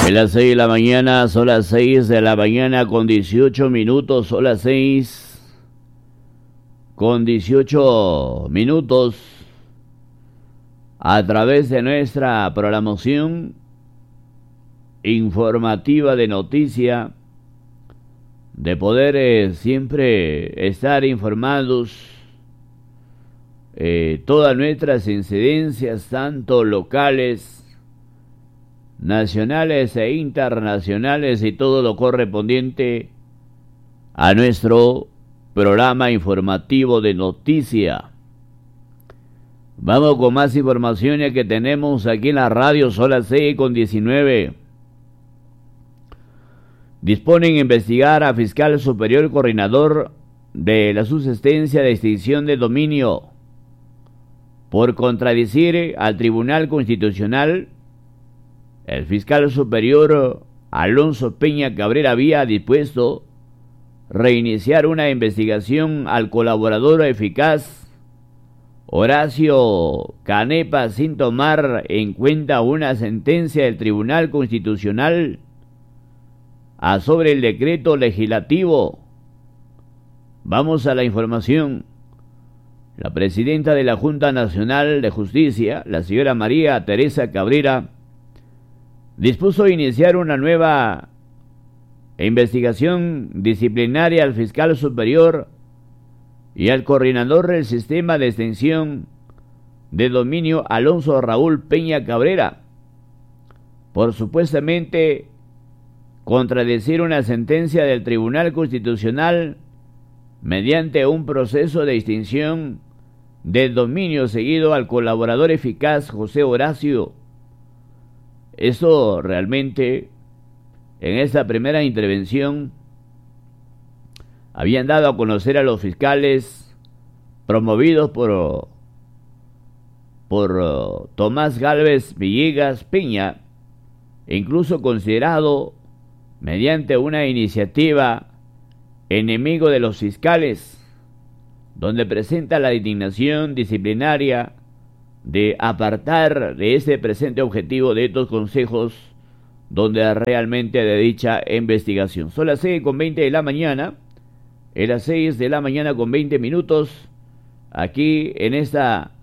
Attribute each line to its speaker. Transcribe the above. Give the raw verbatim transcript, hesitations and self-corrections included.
Speaker 1: En las seis de la mañana, son las seis de la mañana con dieciocho minutos, son las seis con dieciocho minutos. A través de nuestra programación informativa de noticia, de poder eh, siempre estar informados, eh, todas nuestras incidencias, tanto locales, nacionales e internacionales, y todo lo correspondiente a nuestro programa informativo de noticia. Vamos con más informaciones que tenemos aquí en la radio. Son las seis con diecinueve. Disponen investigar a fiscal superior coordinador de la subsistencia de extinción de dominio por contradecir al Tribunal Constitucional. El fiscal superior Alonso Peña Cabrera había dispuesto reiniciar una investigación al colaborador eficaz Horacio Canepa sin tomar en cuenta una sentencia del Tribunal Constitucional a sobre el decreto legislativo. Vamos a la información. La presidenta de la Junta Nacional de Justicia, la señora María Teresa Cabrera, dispuso iniciar una nueva investigación disciplinaria al fiscal superior y al coordinador del sistema de extensión de dominio Alonso Raúl Peña Cabrera por supuestamente contradecir una sentencia del Tribunal Constitucional mediante un proceso de extinción del dominio seguido al colaborador eficaz José Horacio. Eso realmente, en esta primera intervención, habían dado a conocer a los fiscales promovidos por, por uh, Tomás Gálvez Villegas Peña, e incluso considerado mediante una iniciativa enemigo de los fiscales, donde presenta la indignación disciplinaria de apartar de ese presente objetivo de estos consejos donde realmente de dicha investigación. Son las seis con veinte de la mañana, en las seis de la mañana con veinte minutos, aquí en esta